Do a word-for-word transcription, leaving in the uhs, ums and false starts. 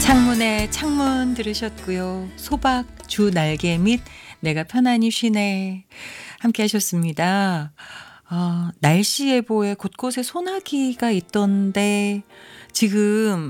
창문에 창문 들으셨고요. 소박 주 날개 및 내가 편안히 쉬네 함께 하셨습니다. 아, 날씨 예보에 곳곳에 소나기가 있던데 지금